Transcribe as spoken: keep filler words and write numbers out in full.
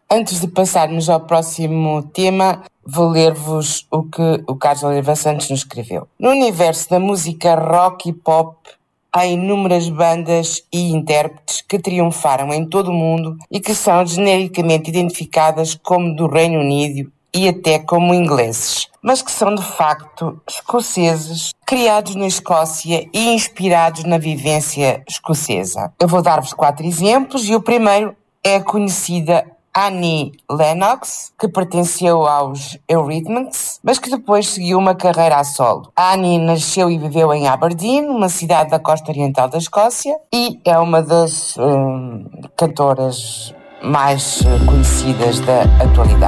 Antes de passarmos ao próximo tema, vou ler-vos o que o Carlos Oliveira Santos nos escreveu. No universo da música rock e pop, há inúmeras bandas e intérpretes que triunfaram em todo o mundo e que são genericamente identificadas como do Reino Unido e até como ingleses, mas que são de facto escoceses, criados na Escócia e inspirados na vivência escocesa. Eu vou dar-vos quatro exemplos e o primeiro é a conhecida Annie Lennox, que pertenceu aos Eurythmics, mas que depois seguiu uma carreira a solo. A Annie nasceu e viveu em Aberdeen, uma cidade da costa oriental da Escócia, e é uma das hum, cantoras mais conhecidas da atualidade.